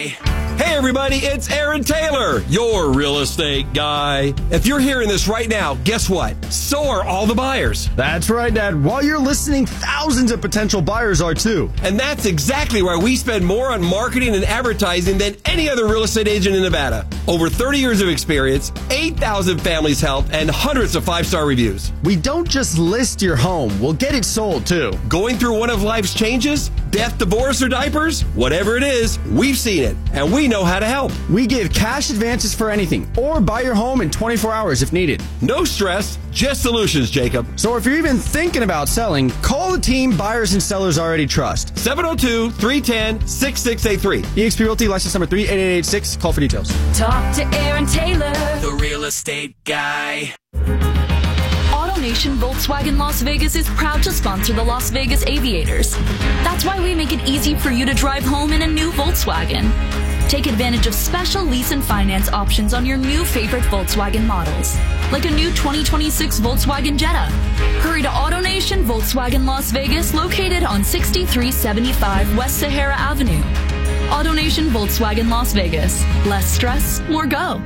Hey everybody, it's Aaron Taylor, your real estate guy. If you're hearing this right now, guess what? So are all the buyers. That's right, Dad. While you're listening, thousands of potential buyers are too. And that's exactly why we spend more on marketing and advertising than any other real estate agent in Nevada. Over 30 years of experience, 8,000 families helped, and hundreds of 5-star reviews. We don't just list your home, we'll get it sold too. Going through one of life's changes? Death, divorce, or diapers? Whatever it is, we've seen it, and we know how to help. We give cash advances for anything, or buy your home in 24 hours if needed. No stress, just solutions, Jacob. So if you're even thinking about selling, call the team buyers and sellers already trust. 702-310-6683. eXp Realty, license number 38886. Call for details. Talk to Aaron Taylor, the real estate guy. AutoNation Volkswagen Las Vegas is proud to sponsor the Las Vegas Aviators. That's why we make it easy for you to drive home in a new Volkswagen. Take advantage of special lease and finance options on your new favorite Volkswagen models, like a new 2026 Volkswagen Jetta. Hurry to AutoNation Volkswagen Las Vegas, located on 6375 West Sahara Avenue. AutoNation Volkswagen Las Vegas. Less stress, more go.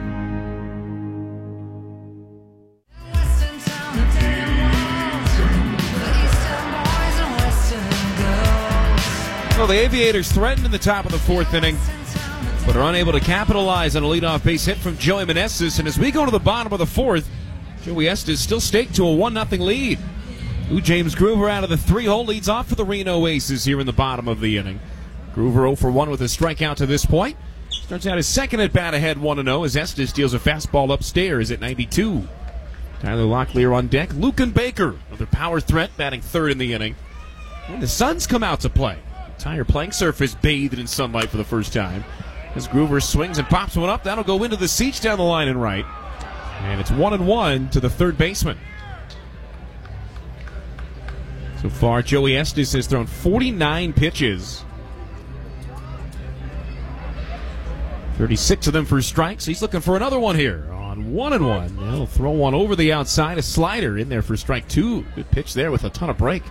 Well, the Aviators threatened in the top of the fourth inning, but are unable to capitalize on a leadoff base hit from Joey Meneses. And as we go to the bottom of the fourth, Joey Estes still staked to a 1-0 lead. Ooh, James Groover out of the 3-hole leads off for the Reno Aces here in the bottom of the inning. Groover 0 for 1 with a strikeout to this point. Starts out his second at bat ahead 1-0 as Estes deals a fastball upstairs at 92. Tyler Locklear on deck. Lucan Baker, another power threat, batting third in the inning. And the Suns come out to play. Entire playing surface bathed in sunlight for the first time. As Groover swings and pops one up, that'll go into the seats down the line and right. And it's 1-1 to the third baseman. So far, Joey Estes has thrown 49 pitches. 36 of them for strikes. He's looking for another one here on 1-1. He'll throw one over the outside, a slider in there for strike two. Good pitch there with a ton of break.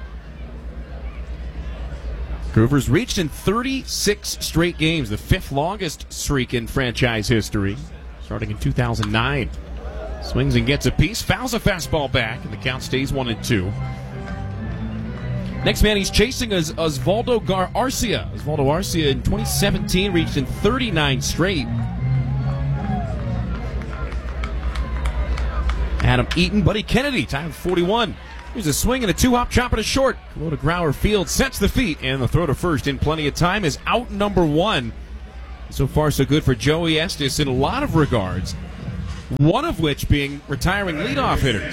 Groover's reached in 36 straight games, the fifth longest streak in franchise history, starting in 2009. Swings and gets a piece, fouls a fastball back, and the count stays 1-2. Next man he's chasing is Osvaldo Arcia. Osvaldo Arcia in 2017 reached in 39 straight. Adam Eaton, Buddy Kennedy, tied with 41. Here's a swing and a two-hop chopper to short. Go to Grauer Field, sets the feet, and the throw to first in plenty of time is out number one. So far, so good for Joey Estes in a lot of regards, one of which being retiring leadoff hitters.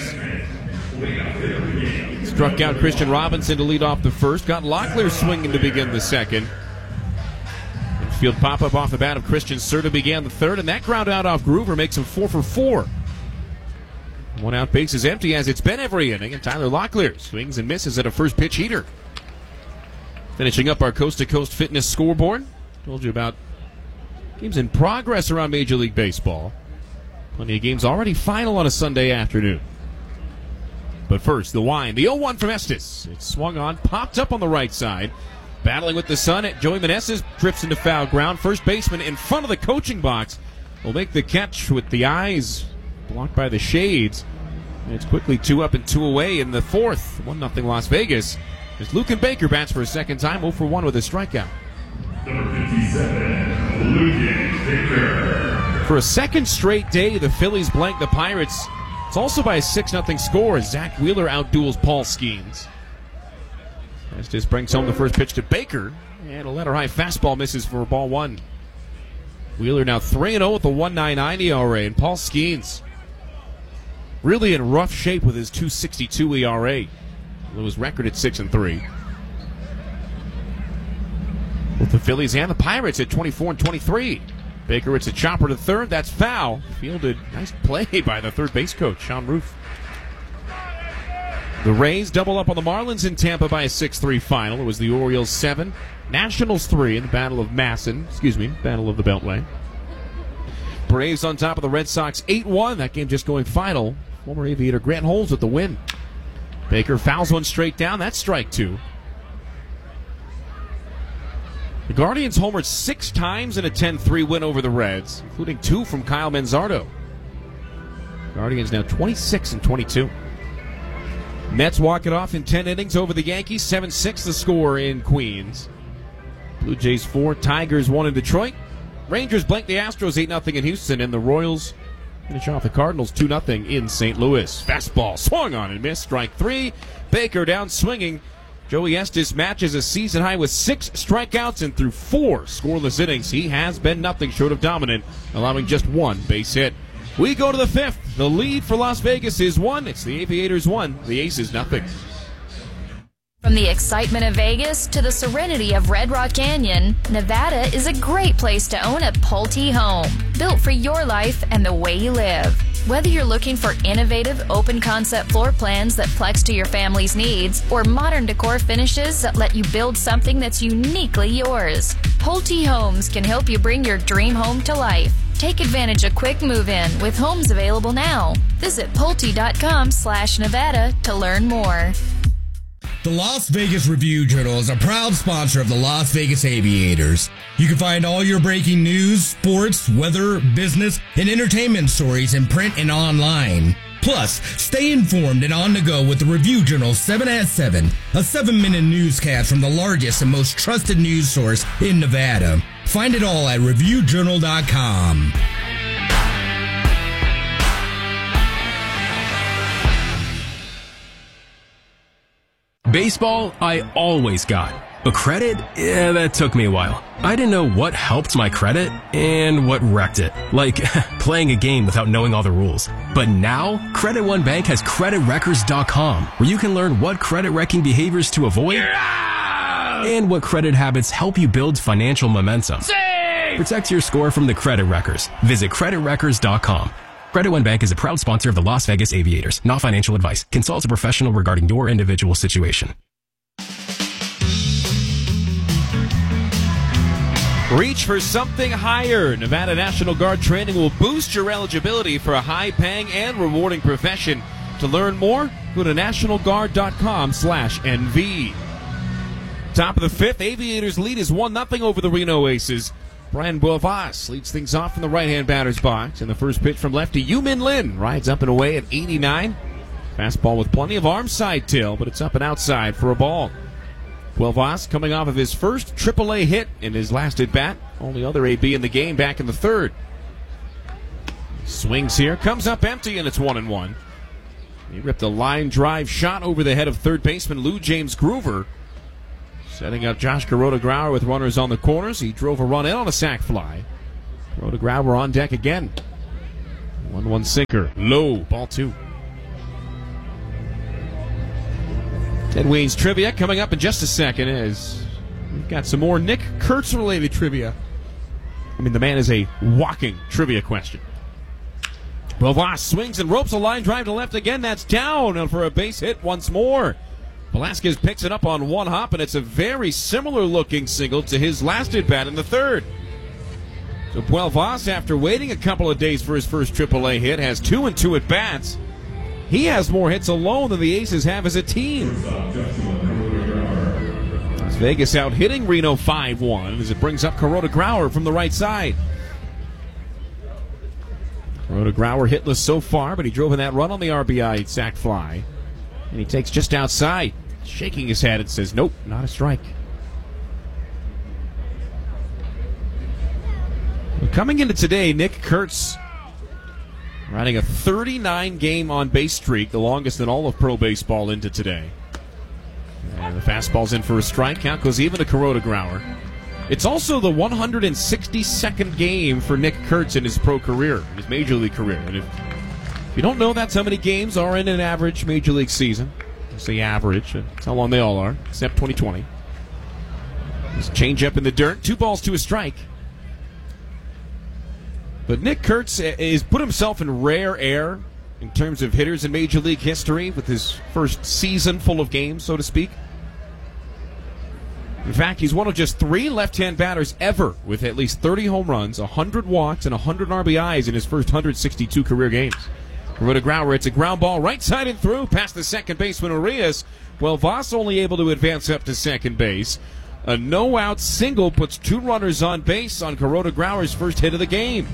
Struck out Christian Robinson to lead off the first, got Locklear swinging to begin the second. Infield pop-up off the bat of Christian Serta began the third, and that ground out off Groover makes him 4 for 4. One out, base is empty as it's been every inning, and Tyler Locklear swings and misses at a first pitch heater. Finishing up our coast-to-coast fitness scoreboard. Told you about games in progress around Major League Baseball. Plenty of games already final on a Sunday afternoon. But first, the wind. The 0-1 from Estes. It's swung on, popped up on the right side. Battling with the sun, Joey Meneses drifts into foul ground. First baseman in front of the coaching box will make the catch with the eyes blocked by the shades. And it's quickly 2 up and 2 away in the fourth. 1-0 Las Vegas. As Lucan Baker bats for a second time, 0 for 1 with a strikeout. Number 57, Lucan Baker. For a second straight day, the Phillies blank the Pirates. It's also by a 6-0 score as Zach Wheeler outduels Paul Skeens. Estes brings home the first pitch to Baker, and a letter-high fastball misses for ball one. Wheeler now 3-0 with a 1.99 ERA, and Paul Skeens really in rough shape with his 2.62 ERA. His record at 6-3. Both the Phillies and the Pirates at 24 and 23. Baker hits a chopper to third. That's foul. Fielded. Nice play by the third base coach, Sean Roof. The Rays double up on the Marlins in Tampa by a 6-3 final. It was the Orioles 7, Nationals 3 in the Battle of Battle of the Beltway. Braves on top of the Red Sox 8-1. That game just going final. Former Aviator Grant Holmes with the win. Baker fouls one straight down. That's strike two. The Guardians homered 6 times in a 10-3 win over the Reds, including 2 from Kyle Manzardo. Guardians now 26-22. Mets walk it off in 10 innings over the Yankees, 7-6 the score in Queens. Blue Jays 4, Tigers 1 in Detroit. Rangers blank the Astros 8-0 in Houston, and the Royals finish off the Cardinals 2-0 in St. Louis. Fastball swung on and missed, strike 3. Baker down swinging. Joey Estes matches a season high with 6 strikeouts and through 4 scoreless innings. He has been nothing short of dominant, allowing just 1 base hit. We go to the 5th. The lead for Las Vegas is 1. It's the Aviators 1. The Aces nothing. From the excitement of Vegas to the serenity of Red Rock Canyon, Nevada is a great place to own a Pulte home, built for your life and the way you live. Whether you're looking for innovative, open-concept floor plans that flex to your family's needs, or modern decor finishes that let you build something that's uniquely yours, Pulte Homes can help you bring your dream home to life. Take advantage of quick move-in with homes available now. Visit Pulte.com/Nevada to learn more. The Las Vegas Review-Journal is a proud sponsor of the Las Vegas Aviators. You can find all your breaking news, sports, weather, business, and entertainment stories in print and online. Plus, stay informed and on the go with the Review-Journal 7 at 7, a 7-minute newscast from the largest and most trusted news source in Nevada. Find it all at ReviewJournal.com. Baseball, I always got. But credit? Yeah, that took me a while. I didn't know what helped my credit and what wrecked it. Like, playing a game without knowing all the rules. But now, Credit One Bank has CreditWreckers.com, where you can learn what credit-wrecking behaviors to avoid and what credit habits help you build financial momentum. Protect your score from the Credit Wreckers. Visit CreditWreckers.com. Credit One Bank is a proud sponsor of the Las Vegas Aviators. Not financial advice. Consult a professional regarding your individual situation. Reach for something higher. Nevada National Guard training will boost your eligibility for a high-paying and rewarding profession. To learn more, go to nationalguard.com/NV. Top of the 5th, Aviators lead is 1-0 over the Reno Aces. Brian Boivas leads things off from the right-hand batter's box. And the first pitch from lefty, Yu-Min Lin rides up and away at 89. Fastball with plenty of arm side tail, but it's up and outside for a ball. Boivas coming off of his first AAA hit in his last at-bat. Only other AB in the game back in the 3rd. Swings here, comes up empty, and it's 1-1. He ripped a line drive shot over the head of third baseman Lou James Groover. Setting up Josh Kuroda-Grauer with runners on the corners. He drove a run in on a sac fly. Kuroda-Grauer on deck again. 1-1 sinker. Low. Ball 2. Ted Wayne's trivia coming up in just a second as we've got some more Nick Kurtz-related trivia. I mean, the man is a walking trivia question. Boivas swings and ropes a line drive to left again. That's down and for a base hit once more. Velasquez picks it up on one hop, and it's a very similar-looking single to his last at-bat in the 3rd. So Boivas, after waiting a couple of days for his first AAA hit, has 2 and 2 at-bats. He has more hits alone than the Aces have as a team. Las Vegas out hitting Reno 5-1 as it brings up Kuroda-Grauer from the right side. Kuroda-Grauer hitless so far, but he drove in that run on the RBI sac fly. And he takes just outside, shaking his head and says, nope, not a strike. Well, coming into today, Nick Kurtz riding a 39-game on-base streak, the longest in all of pro baseball into today. And the fastball's in for a strike. Count goes even to Kuroda-Grauer. It's also the 162nd game for Nick Kurtz in his pro career, in his major league career. And if you don't know that's how many games are in an average major league season. I say average. That's how long they all are, except 2020. Just change up in the dirt. 2 balls to a strike. But Nick Kurtz has put himself in rare air in terms of hitters in major league history with his first season full of games, so to speak. In fact, he's one of just 3 left-hand batters ever with at least 30 home runs, 100 walks, and 100 RBIs in his first 162 career games. Kuroda-Grauer, it's a ground ball right side and through past the second baseman Urias. Well, Voss only able to advance up to second base. A no-out single puts 2 runners on base on Kuroda Grauer's first hit of the game.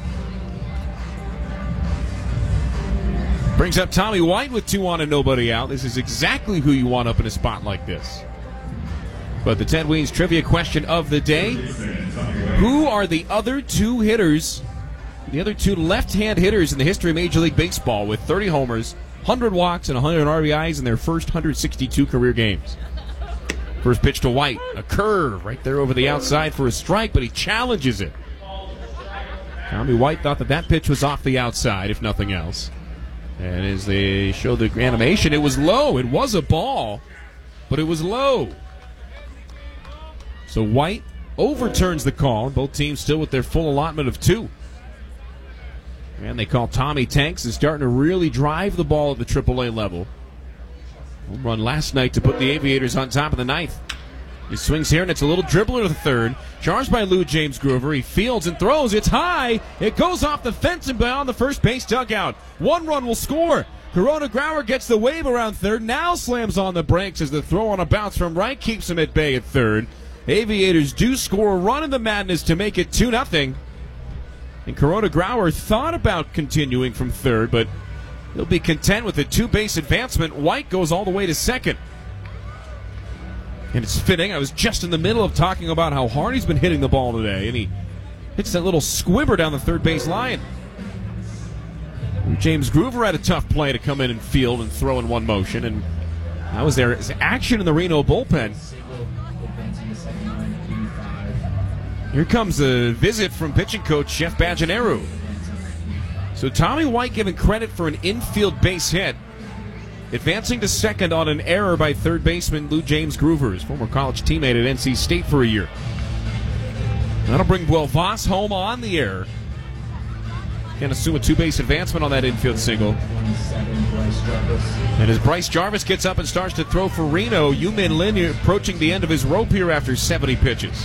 Brings up Tommy White with 2 on and nobody out. This is exactly who you want up in a spot like this. But the Ted Weems trivia question of the day: who are the other 2 hitters, the other 2 left-hand hitters in the history of Major League Baseball with 30 homers, 100 walks, and 100 RBIs in their first 162 career games? First pitch to White, a curve right there over the outside for a strike, but he challenges it. Tommy White thought that pitch was off the outside, if nothing else. And as they show the animation, it was low. It was a ball, but it was low. So White overturns the call, and both teams still with their full allotment of 2. And they call Tommy Tanks is starting to really drive the ball at the AAA level. Home run last night to put the Aviators on top of the 9th. He swings here, and it's a little dribbler to the 3rd. Charged by Lou James Groover. He fields and throws. It's high. It goes off the fence and beyond the first base dugout. 1 run will score. Kuroda Grauer gets the wave around 3rd. Now slams on the brakes as the throw on a bounce from right keeps him at bay at 3rd. Aviators do score a run in the madness to make it 2-0. And Kuroda Grauer thought about continuing from 3rd, but he'll be content with a 2-base advancement. White goes all the way to 2nd. And it's fitting. I was just in the middle of talking about how hard he's been hitting the ball today, and he hits that little squibber down the 3rd base line. James Groover had a tough play to come in and field and throw in one motion, and that was their action in the Reno bullpen. Here comes a visit from pitching coach Jeff Bajaneru. So Tommy White given credit for an infield base hit, advancing to 2nd on an error by 3rd baseman Lou James Groover, his former college teammate at NC State for a year. That'll bring Buel Voss home on the error. Can't assume a 2-base advancement on that infield single. And as Bryce Jarvis gets up and starts to throw for Reno, Yu-Min Lin approaching the end of his rope here after 70 pitches.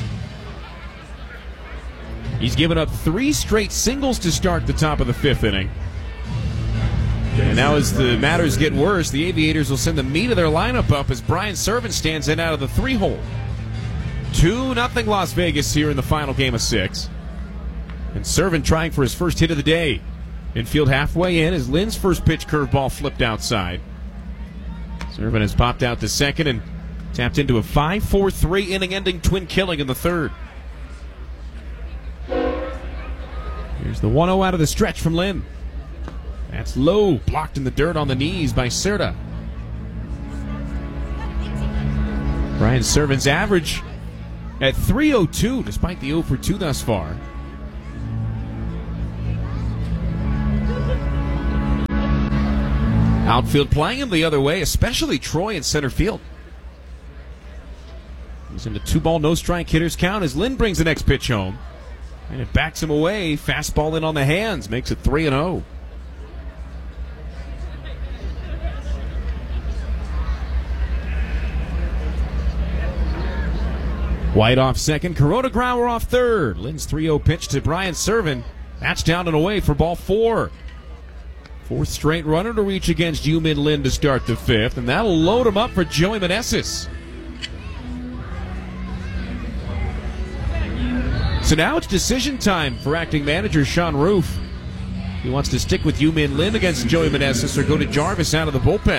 He's given up 3 straight singles to start the top of the 5th inning. And now as the matters get worse, the Aviators will send the meat of their lineup up as Brian Serven stands in out of the 3-hole. 2-0 Las Vegas here in the final game of 6. And Serven trying for his first hit of the day. Infield halfway in as Lynn's first pitch curveball flipped outside. Serven has popped out to 2nd and tapped into a 5-4-3 inning-ending twin killing in the 3rd. Here's the 1-0 out of the stretch from Lynn. That's low, blocked in the dirt on the knees by Cerda. Brian Serven's average at .302 despite the 0 for 2 thus far. Outfield playing him the other way, especially Troy in center field. He's in the 2-ball, no-strike hitter's count as Lynn brings the next pitch home. And it backs him away. Fastball in on the hands. Makes it 3-0. White off 2nd. Kuroda Grauer off 3rd. Lynn's 3-0 pitch to Brian Serven. That's down and away for ball 4. 4th straight runner to reach against Yu-Min Lin to start the 5th. And that'll load him up for Joey Meneses. So now it's decision time for acting manager Sean Roof. He wants to stick with Yu-Min Lin against Joey Meneses or go to Jarvis out of the bullpen.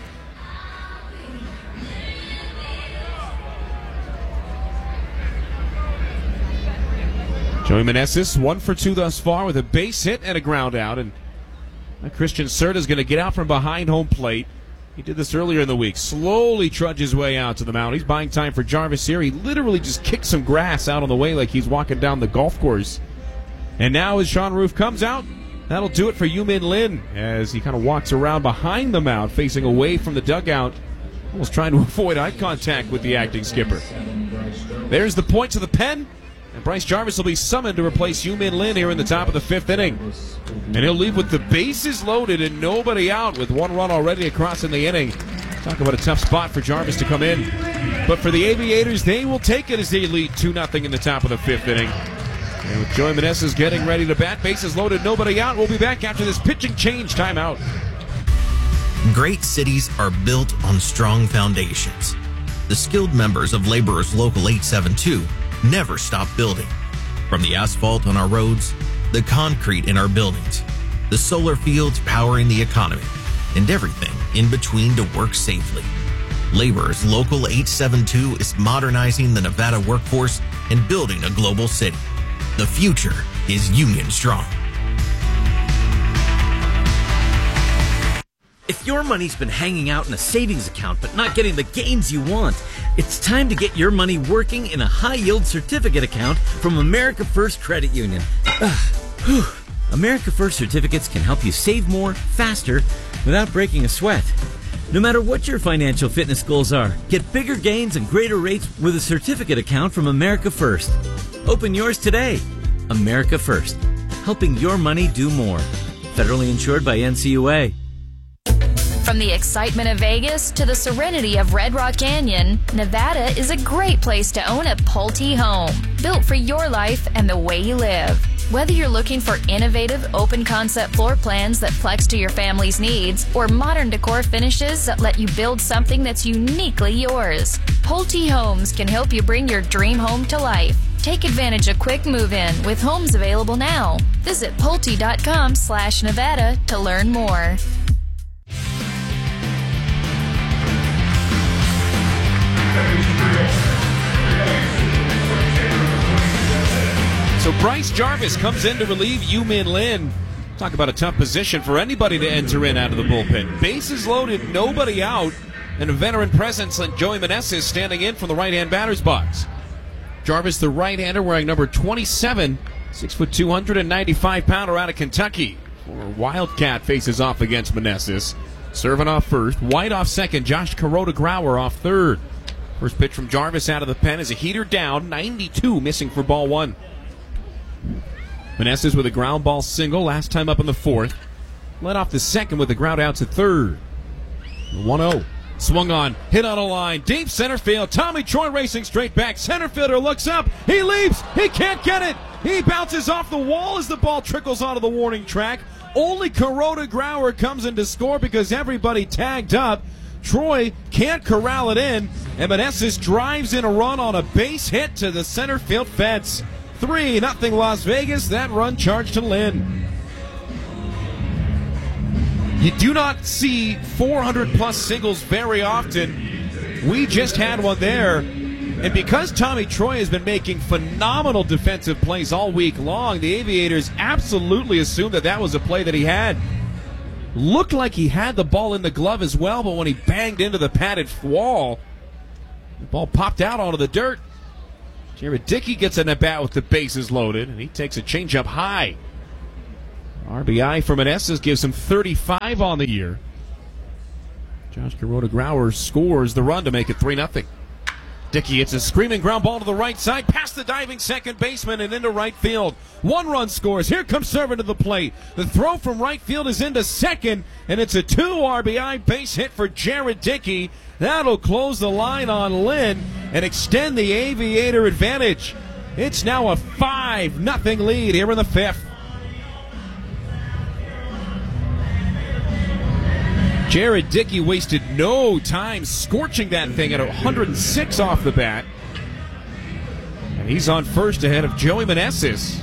Joey Meneses 1 for 2 thus far with a base hit and a ground out. And Christian Cerda is going to get out from behind home plate. He did this earlier in the week. Slowly trudge his way out to the mound. He's buying time for Jarvis here. He literally just kicked some grass out on the way like he's walking down the golf course. And now as Sean Roof comes out, that'll do it for Yu-Min Lin as he kind of walks around behind the mound, facing away from the dugout, almost trying to avoid eye contact with the acting skipper. There's the point to the pen. And Bryce Jarvis will be summoned to replace Yu-Min Lin here in the top of the 5th inning. And he'll leave with the bases loaded and nobody out with 1 run already across in the inning. Talk about a tough spot for Jarvis to come in. But for the Aviators, they will take it as they lead 2-0 in the top of the 5th inning. And with Joey Meneses getting ready to bat, bases loaded, nobody out. We'll be back after this pitching change timeout. Great cities are built on strong foundations. The skilled members of Laborers Local 872 never stop building. From the asphalt on our roads, the concrete in our buildings, the solar fields powering the economy, and everything in between to work safely. Laborers Local 872 is modernizing the Nevada workforce and building a global city. The future is Union Strong. If your money's been hanging out in a savings account but not getting the gains you want, it's time to get your money working in a high-yield certificate account from America First Credit Union. America First certificates can help you save more, faster, without breaking a sweat. No matter what your financial fitness goals are, get bigger gains and greater rates with a certificate account from America First. Open yours today. America First, helping your money do more. Federally insured by NCUA. From the excitement of Vegas to the serenity of Red Rock Canyon, Nevada is a great place to own a Pulte home, built for your life and the way you live. Whether you're looking for innovative, open-concept floor plans that flex to your family's needs, or modern decor finishes that let you build something that's uniquely yours, Pulte Homes can help you bring your dream home to life. Take advantage of quick move-in with homes available now. Visit Pulte.com/Nevada to learn more. So Bryce Jarvis comes in to relieve Yu-Min Lin. Talk about a tough position for anybody to enter in out of the bullpen. Bases loaded, nobody out, and a veteran presence like Joey Meneses standing in from the right-hand batter's box. Jarvis, the right-hander, wearing number 27, 6', 295-pounder out of Kentucky. Former Wildcat faces off against Meneses. Serving off first, White off second, Josh Kuroda-Grauer off third. First pitch from Jarvis out of the pen is a heater down, 92, missing for ball one. Meneses with a ground ball single last time up in the fourth. Led off the second with a ground out to third. 1-0. Swung on, hit on a line, deep center field. Tommy Troy racing straight back. Center fielder looks up, he leaps, he can't get it. He bounces off the wall as the ball trickles onto the warning track. Only Kuroda-Grauer comes in to score because everybody tagged up. Troy can't corral it in, and Meneses drives in a run on a base hit to the center field fence. 3-0 Las Vegas. That run charged to Lynn. You do not see 400-plus singles very often. We just had one there. And because Tommy Troy has been making phenomenal defensive plays all week long, the Aviators absolutely assumed that that was a play that he had. Looked like he had the ball in the glove as well, but when he banged into the padded wall, the ball popped out onto the dirt. Jared Dickey gets an at-bat with the bases loaded, and he takes a changeup high. RBI for Meneses gives him 35 on the year. Josh Kuroda-Grauer scores the run to make it 3-0. Dickey hits a screaming ground ball to the right side, past the diving second baseman and into right field. One run scores. Here comes Servant to the plate. The throw from right field is into second, and it's a 2 RBI base hit for Jared Dickey. That'll close the line on Lynn and extend the Aviator advantage. It's now a 5-0 lead here in the fifth. Jared Dickey wasted no time scorching that thing at 106 off the bat. And he's on first ahead of Joey Meneses.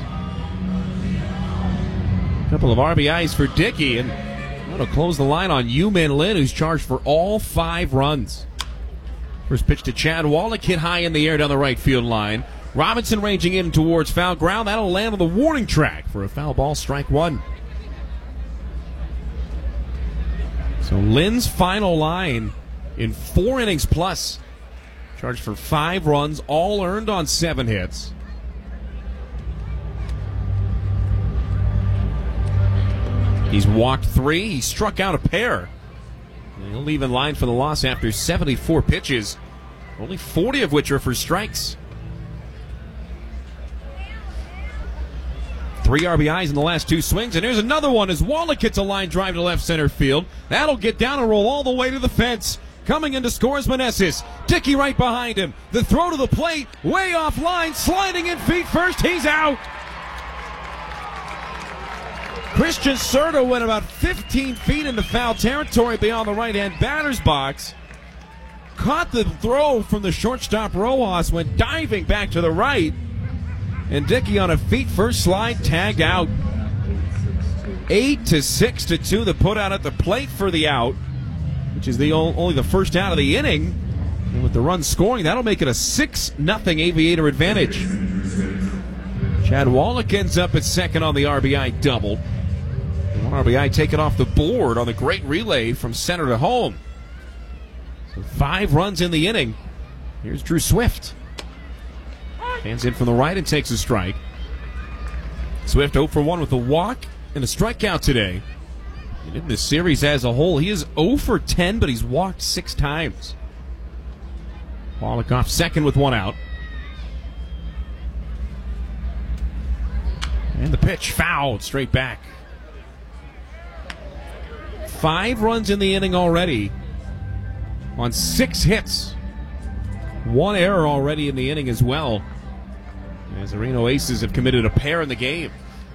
A couple of RBIs for Dickey, and that'll close the line on Yu-Min Lin, who's charged for all 5 runs. First pitch to Chad Wallach, hit high in the air down the right field line. Robinson ranging in towards foul ground. That'll land on the warning track for a foul ball, strike one. So Lynn's final line in 4 innings plus. Charged for 5 runs, all earned on 7 hits. He's walked 3. He struck out a pair. He'll leave in line for the loss after 74 pitches, only 40 of which are for strikes. 3 RBIs in the last 2 swings, and here's another one as Wallach hits a line drive to left center field. That'll get down and roll all the way to the fence. Coming in to score is Meneses. Dickey right behind him. The throw to the plate, way off line, sliding in feet first. He's out. Christian Serta went about 15 feet into foul territory beyond the right-hand batter's box. caught the throw from the shortstop Rojas, went diving back to the right, and Dickey on a feet-first slide tagged out. 8-6-2, the put out at the plate for the out, which is only the first out of the inning. And with the run scoring, that'll make it a 6-0 Aviator advantage. Chad Wallach ends up at second on the RBI double. One RBI taken off the board on the great relay from center to home. So 5 runs in the inning. Here's Drew Swift. Hands in from the right and takes a strike. Swift 0 for 1 with a walk and a strikeout today. And in this series as a whole, he is 0 for 10, but he's walked 6 times. Wallach off second with 1 out. And the pitch fouled straight back. 5 runs in the inning already on 6 hits. 1 error already in the inning as well, as the Reno Aces have committed a pair in the game.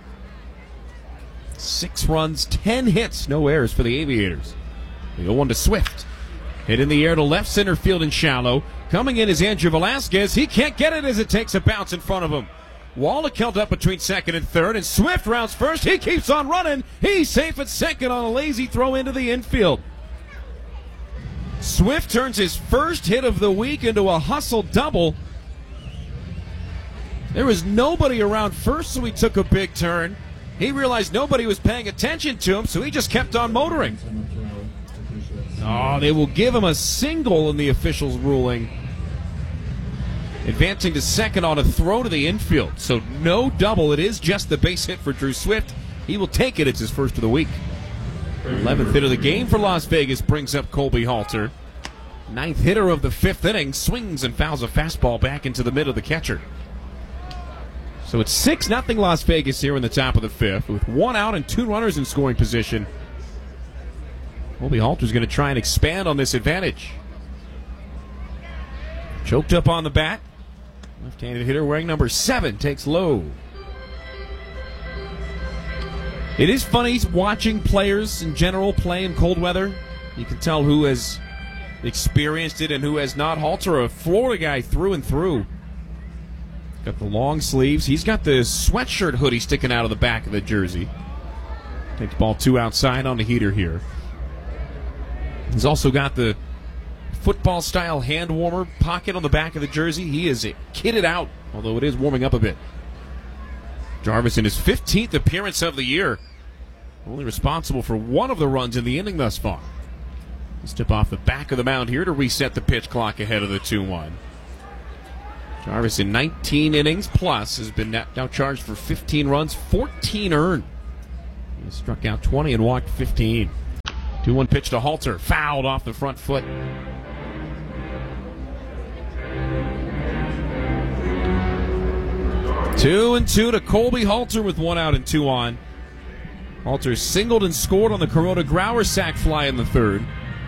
6 runs, 10 hits, no errors for the Aviators. The 0-1 to Swift. Hit in the air to left center field and shallow. Coming in is Andrew Velasquez. He can't get it as it takes a bounce in front of him. Wallach held up between second and third, and Swift rounds first. He keeps on running. He's safe at second on a lazy throw into the infield. Swift turns his first hit of the week into a hustle double. There was nobody around first, so he took a big turn. He realized nobody was paying attention to him, so he just kept on motoring. Oh, they will give him a single in the officials' ruling. Advancing to second on a throw to the infield. So no double. It is just the base hit for Drew Swift. He will take it. It's his first of the week. 11th hit of the game for Las Vegas brings up Colby Halter. 9th hitter of the 5th inning swings and fouls a fastball back into the mid of the catcher. So it's 6-0 Las Vegas here in the top of the 5th with 1 out and 2 runners in scoring position. Colby Halter's going to try and expand on this advantage. Choked up on the bat. Left-handed hitter wearing number 7 takes low. It is funny watching players in general play in cold weather. You can tell who has experienced it and who has not. Halter, a Florida guy through and through. Got the long sleeves. He's got the sweatshirt hoodie sticking out of the back of the jersey. Takes ball 2 outside on the heater here. He's also got the football-style hand warmer pocket on the back of the jersey. He is kitted out, although it is warming up a bit. Jarvis in his 15th appearance of the year. Only responsible for 1 of the runs in the inning thus far. Step off the back of the mound here to reset the pitch clock ahead of the 2-1. Jarvis in 19 innings plus has been now charged for 15 runs, 14 earned. He struck out 20 and walked 15. 2-1 pitch to Halter, fouled off the front foot. 2-2 to Colby Halter with 1 out and 2 on. Halter singled and scored on the Kuroda Grauer sac fly in the 3rd.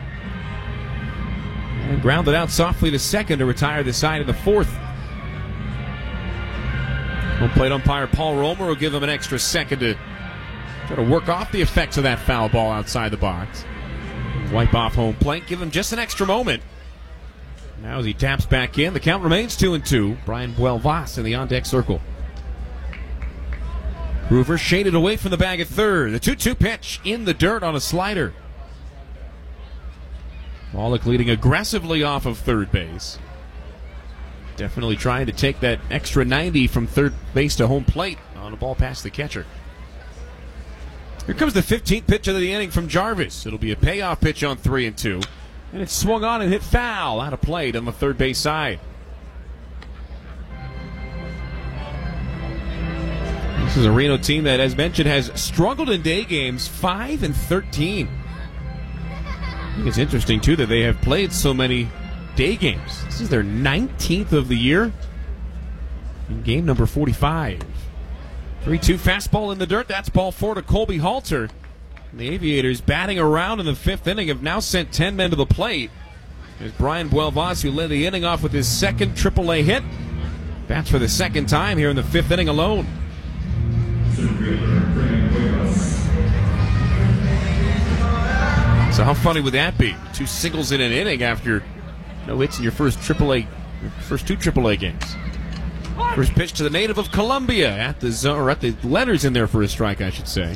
And grounded out softly to second to retire the side in the 4th. Home plate umpire Paul Romer will give him an extra second to try to work off the effects of that foul ball outside the box. Wipe off home plate, give him just an extra moment. Now as he taps back in, the count remains 2-2. Brian Buelvas in the on-deck circle. Groover shaded away from the bag at third. The 2-2 pitch in the dirt on a slider. Wallach leading aggressively off of third base. Definitely trying to take that extra 90 from third base to home plate on a ball past the catcher. Here comes the 15th pitch of the inning from Jarvis. It'll be a payoff pitch on 3-2. And it's swung on and hit foul out of play on the third base side. This is a Reno team that, as mentioned, has struggled in day games, 5-13. I think it's interesting, too, that they have played so many day games. This is their 19th of the year in game number 45. 3-2 fastball in the dirt. That's ball 4 to Colby Halter. And the Aviators batting around in the 5th inning have now sent 10 men to the plate. There's Brian Buelvas, who led the inning off with his second AAA hit. Bats for the second time here in the 5th inning alone. So how funny would that be? 2 singles in an inning after No hits in your first two AAA games. First pitch to the native of Colombia at the letters in there for a strike, I should say.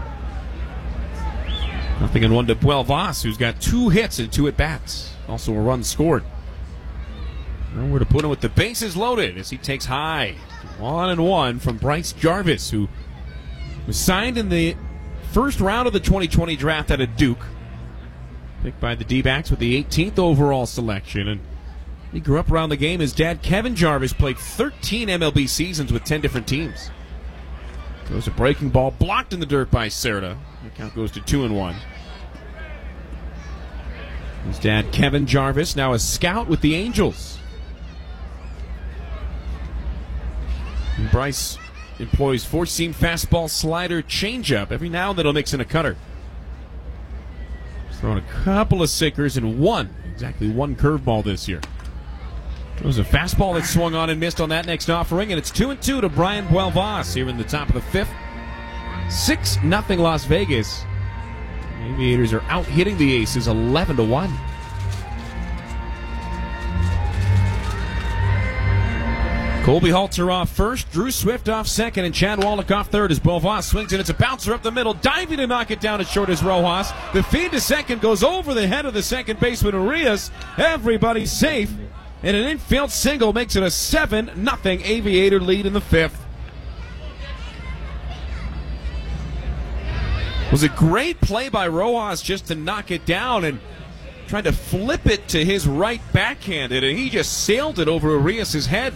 0-1 to Buelvas, who's got 2 hits and 2 at-bats. Also a run scored. Nowhere to put him with the bases loaded as he takes high. 1-1 from Bryce Jarvis, who was signed in the first round of the 2020 draft out of Duke. Picked by the D-backs with the 18th overall selection. And he grew up around the game. His dad, Kevin Jarvis, played 13 MLB seasons with 10 different teams. Throws a breaking ball blocked in the dirt by Cerda. The count goes to 2-1. His dad, Kevin Jarvis, now a scout with the Angels. And Bryce employs four-seam fastball, slider, changeup. Every now and then he'll mix in a cutter. He's thrown a couple of sinkers and exactly one curveball this year. Throws a fastball that swung on and missed on that next offering, and it's 2-2 to Brian Buelvas here in the top of the 5th. 6-0 Las Vegas. The Aviators are out hitting the Aces 11-1. Colby Halter off first, Drew Swift off second, and Chad Wallach off third as Buelvas swings, and it's a bouncer up the middle, diving to knock it down as short as Rojas. The feed to second goes over the head of the second baseman, Urias. Everybody's safe, and an infield single makes it a 7-0 Aviator lead in the 5th. It was a great play by Rojas just to knock it down and tried to flip it to his right backhanded, and he just sailed it over Urias' head.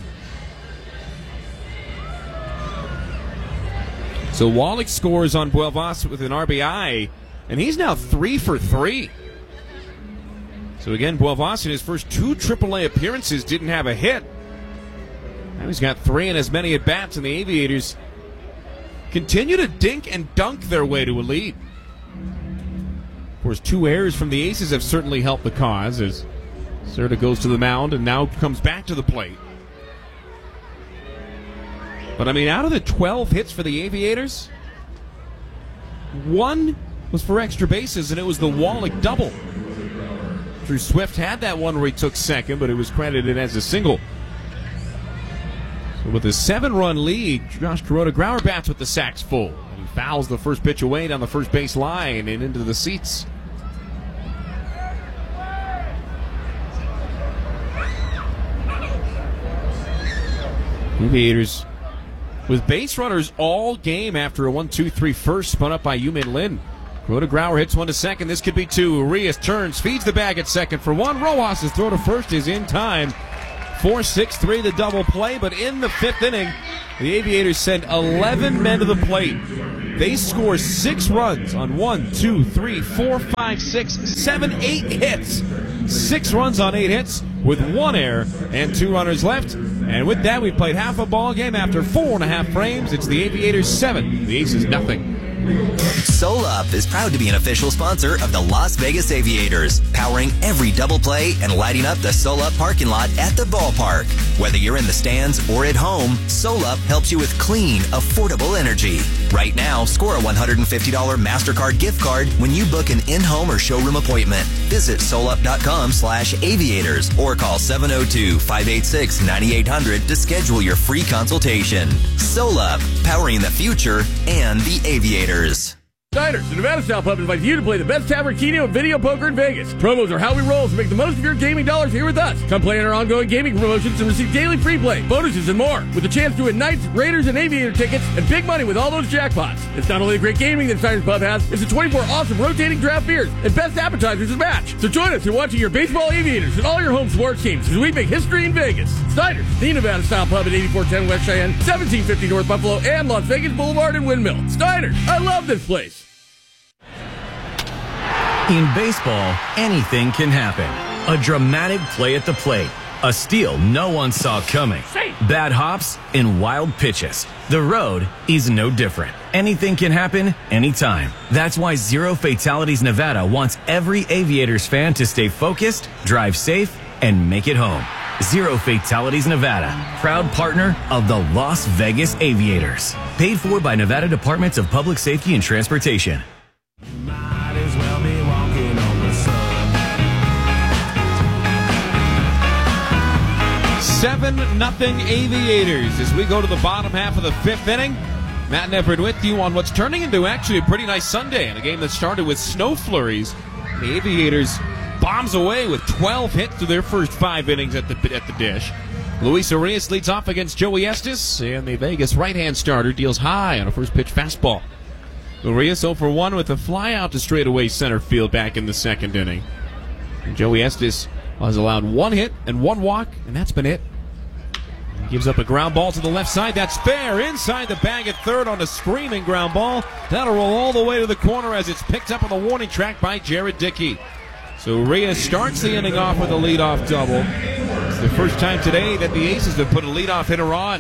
So Wallach scores on Buelvas with an RBI, and he's now 3 for 3. So again, Buelvas in his first 2 AAA appearances didn't have a hit. Now he's got 3 and as many at-bats, and the Aviators continue to dink and dunk their way to a lead. Of course, 2 errors from the Aces have certainly helped the cause as Cerda goes to the mound and now comes back to the plate. But, I mean, out of the 12 hits for the Aviators, 1 was for extra bases, and it was the Wallach double. Drew Swift had that one where he took second, but it was credited as a single. So with a 7-run lead, Josh Kuroda-Grauer bats with the sacks full. And he fouls the first pitch away down the first base line and into the seats. Aviators with base runners all game after a 1-2-3 first spun up by Yu-Min Lin. Kuroda-Grauer hits one to second. This could be 2. Urias turns, feeds the bag at second for 1. Rojas' throw to first is in time. 4-6-3 the double play, but in the 5th inning, the Aviators send 11 men to the plate. They score 6 runs on 1, 2, 3, 4, 5, 6, 7, 8 hits. 6 runs on 8 hits with 1 error and 2 runners left. And with that, we've played half a ball game after 4.5 frames. It's the Aviators 7, the Aces nothing. SolUp is proud to be an official sponsor of the Las Vegas Aviators, powering every double play and lighting up the SolUp parking lot at the ballpark. Whether you're in the stands or at home, SolUp helps you with clean, affordable energy. Right now, score a $150 MasterCard gift card when you book an in-home or showroom appointment. Visit solup.com/aviators or call 702-586-9800 to schedule your free consultation. SolUp, powering the future and the Aviators. Diners, the Nevada Style Pub invites you to play the best tavern, keno, and video poker in Vegas. Promos are how we roll, so make the most of your gaming dollars here with us. Come play in our ongoing gaming promotions and receive daily free play, bonuses, and more. With a chance to win Knights, Raiders, and Aviator tickets, and big money with all those jackpots. It's not only the great gaming that Diners Pub has, it's the 24 awesome rotating draft beers and best appetizers to match. So join us in watching your baseball Aviators and all your home sports teams as we make history in Vegas. Diners, the Nevada Style Pub at 8410 West Cheyenne, 1750 North Buffalo, and Las Vegas Boulevard and Windmill. Diners, I love this place. In baseball, anything can happen. A dramatic play at the plate, a steal no one saw coming, bad hops, and wild pitches. The road is no different. Anything can happen anytime. That's why Zero Fatalities Nevada wants every Aviators fan to stay focused, drive safe, and make it home. Zero Fatalities Nevada, proud partner of the Las Vegas Aviators. Paid for by Nevada Departments of Public Safety and Transportation. 7-0 Aviators as we go to the bottom half of the fifth inning. Matt Neverd with you on what's turning into actually a pretty nice Sunday in a game that started with snow flurries. The Aviators bombs away with 12 hits through their first 5 innings at the dish. Luis Urias leads off against Joey Estes, and the Vegas right-hand starter deals high on a first-pitch fastball. Urias 0 for 1 with a fly-out to straightaway center field back in the second inning. And Joey Estes has allowed 1 hit and 1 walk, and that's been it. He gives up a ground ball to the left side. That's fair. Inside the bag at third on a screaming ground ball. That'll roll all the way to the corner as it's picked up on the warning track by Jared Dickey. So Urias starts the inning off with a leadoff double. It's the first time today that the Aces have put a leadoff hitter on.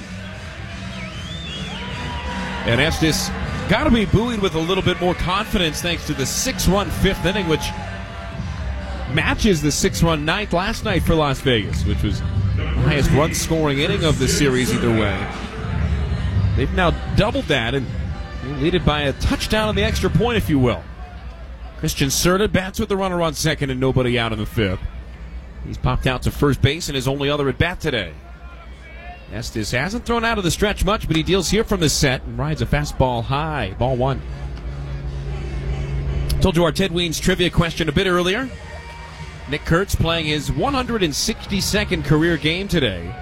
And Estes got to be buoyed with a little bit more confidence thanks to the 6-run fifth inning, which matches the 6-run ninth last night for Las Vegas, which was the highest run-scoring inning of the series either way. They've now doubled that and lead it by a touchdown on the extra point, if you will. Christian Serta bats with the runner on second and nobody out in the fifth. He's popped out to first base in his only other at-bat today. Estes hasn't thrown out of the stretch much, but he deals here from the set and rides a fastball high. Ball 1. Told you our Ted Weens trivia question a bit earlier. Nick Kurtz playing his 162nd career game today.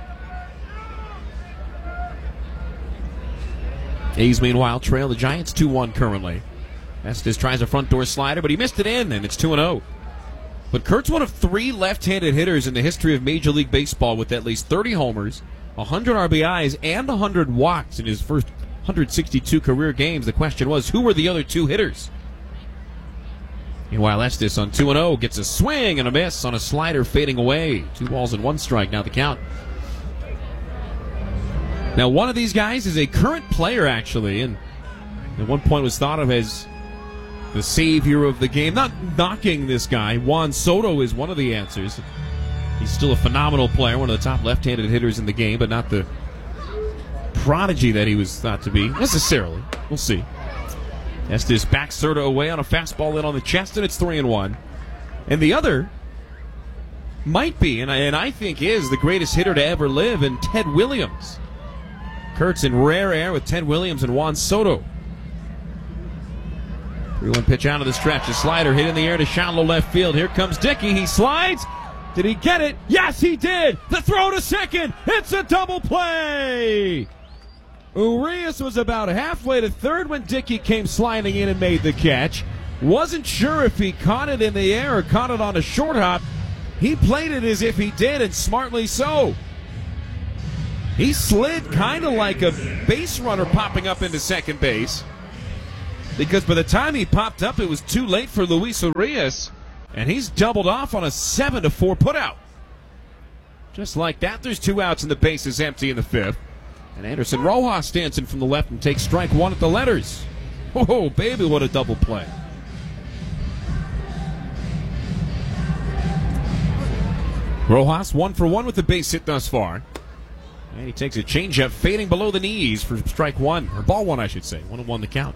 A's, meanwhile, trail the Giants 2-1 currently. Estes tries a front door slider, but he missed it in, and it's 2-0. But Kurt's one of 3 left-handed hitters in the history of Major League Baseball with at least 30 homers, 100 RBIs, and 100 walks in his first 162 career games. The question was, who were the other 2 hitters? Meanwhile, Estes on 2-0 gets a swing and a miss on a slider fading away. 2 balls and 1 strike, now the count. Now, one of these guys is a current player, actually, and at one point was thought of as the savior of the game. Not knocking this guy. Juan Soto is one of the answers. He's still a phenomenal player, one of the top left-handed hitters in the game, but not the prodigy that he was thought to be, necessarily. We'll see. Estes backs Serta away on a fastball in on the chest, and it's 3-1. And the other might be, and I think is, the greatest hitter to ever live, in Ted Williams. Kurtz in rare air with Ted Williams and Juan Soto. 3-1 pitch out of the stretch. A slider hit in the air to shallow left field. Here comes Dickey. He slides. Did he get it? Yes, he did. The throw to second. It's a double play. Urias was about halfway to third when Dickey came sliding in and made the catch. Wasn't sure if he caught it in the air or caught it on a short hop. He played it as if he did, and smartly so. He slid kind of like a base runner popping up into second base, because by the time he popped up, it was too late for Luis Urias, and he's doubled off on a 7-4 putout. Just like that, there's 2 outs and the base is empty in the fifth. And Anderson Rojas stands in from the left and takes strike 1 at the letters. Oh, baby, what a double play. Rojas 1 for 1 with the base hit thus far. And he takes a changeup fading below the knees for strike 1, or ball 1, I should say. 1-1 the count.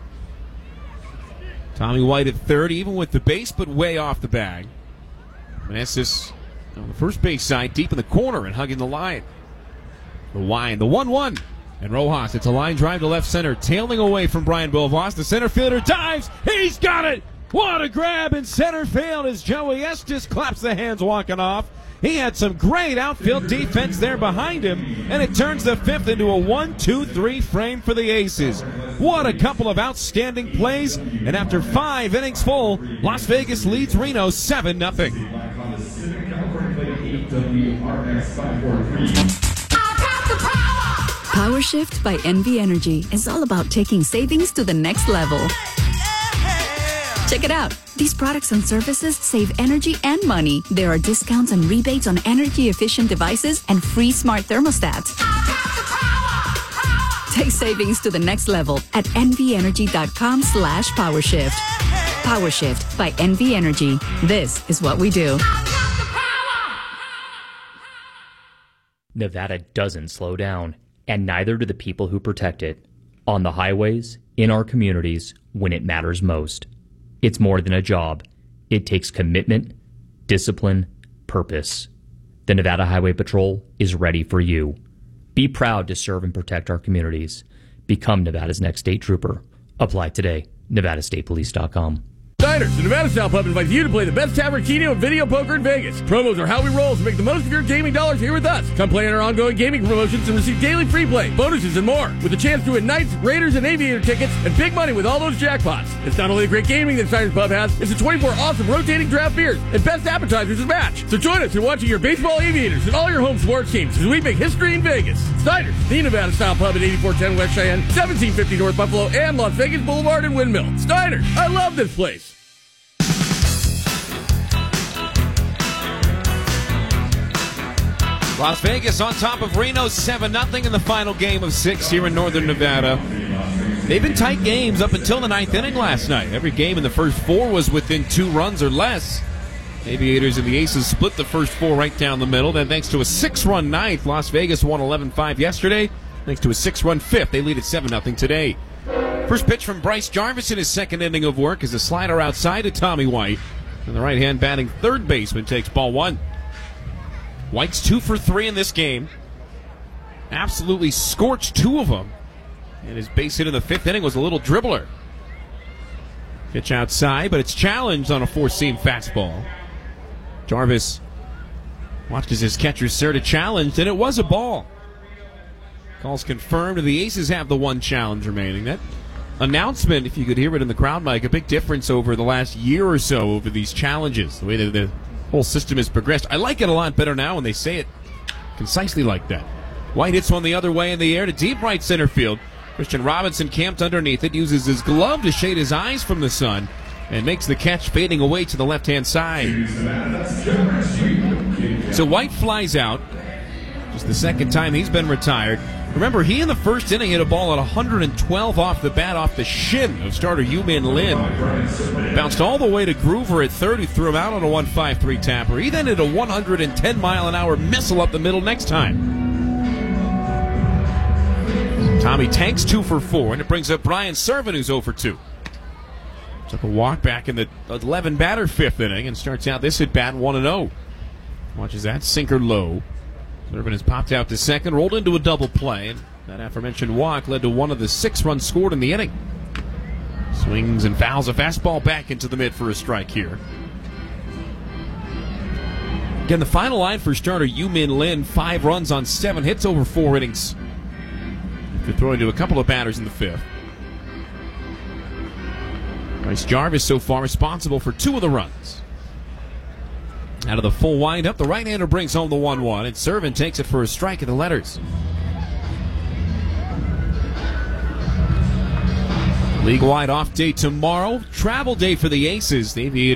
Tommy White at third, even with the base, but way off the bag. Meneses on the first base side, deep in the corner and hugging the line. The wind, the 1-1. And Rojas, it's a line drive to left center, tailing away from Brian Bilvas. The center fielder dives. He's got it. What a grab in center field as Joey Estes claps the hands walking off. He had some great outfield defense there behind him, and it turns the fifth into a 1-2-3 frame for the Aces. What a couple of outstanding plays, and after 5 innings full, Las Vegas leads Reno 7-0. Power Shift by NV Energy is all about taking savings to the next level. Check it out. These products and services save energy and money. There are discounts and rebates on energy-efficient devices and free smart thermostats. Take savings to the next level at nvenergy.com/powershift. PowerShift by NV Energy. This is what we do. Nevada doesn't slow down, and neither do the people who protect it. On the highways, in our communities, when it matters most. It's more than a job. It takes commitment, discipline, purpose. the Nevada Highway Patrol is ready for you. Be proud to serve and protect our communities. Become Nevada's next state trooper. Apply today. NevadaStatePolice.com. Diners, the Nevada Style Pub invites you to play the best tavern, keno, and video poker in Vegas. Promos are how we roll, so make the most of your gaming dollars here with us. Come play in our ongoing gaming promotions and receive daily free play, bonuses, and more. With a chance to win Knights, Raiders, and Aviator tickets, and big money with all those jackpots. It's not only the great gaming that Diners Pub has, it's the 24 awesome rotating draft beers and best appetizers to match. So join us in watching your baseball Aviators and all your home sports teams as we make history in Vegas. Diners, the Nevada Style Pub at 8410 West Cheyenne, 1750 North Buffalo, and Las Vegas Boulevard and Windmill. Diners, I love this place. Las Vegas on top of Reno 7-0 in the final game of 6 here in Northern Nevada. They've been tight games up until the 9th inning last night. Every game in the first 4 was within 2 runs or less. Aviators and the Aces split the first 4 right down the middle. Then thanks to a 6-run 9th, Las Vegas won 11-5 yesterday. Thanks to a 6-run 5th, they lead at 7-0 today. First pitch from Bryce Jarvis in his second inning of work is a slider outside to Tommy White. And the right-hand batting third baseman takes ball 1. White's 2 for 3 in this game. Absolutely scorched 2 of them. And his base hit in the 5th inning was a little dribbler. Pitch outside, but it's challenged on a 4-seam fastball. Jarvis watched as his catcher Serta challenged, and it was a ball. Call's confirmed, and the Aces have the 1 challenge remaining. That announcement, if you could hear it in the crowd mic, a big difference over the last year or so over these challenges, the way that the whole system has progressed. I like it a lot better now when they say it concisely like that. White hits one the other way in the air to deep right center field. Christian Robinson camped underneath it, uses his glove to shade his eyes from the sun, and makes the catch fading away to the left-hand side. So White flies out. Just the second time he's been retired. Remember, he in the first inning hit a ball at 112 off the bat off the shin of starter Yu-Min Lin. Bounced all the way to Groover at third, who threw him out on a 1-5-3 tapper. He then hit a 110-mile-an-hour missile up the middle next time. Tommy Tanks 2 for 4, and it brings up Brian Serven, who's 0 for 2. Took a walk back in the 11-batter 5th inning and starts out this at-bat 1-0. Watches that sinker low. Serven has popped out to second, rolled into a double play, and that aforementioned walk led to one of the 6 runs scored in the inning. Swings and fouls a fastball back into the mid for a strike here. Again, the final line for starter Yu-Min Lin, 5 runs on 7 hits over 4 innings. After throwing to a couple of batters in the 5th. Bryce Jarvis so far responsible for 2 of the runs. Out of the full windup, the right-hander brings home the 1-1, and Serven takes it for a strike at the letters. League-wide off day tomorrow. Travel day for the Aces. The Aviators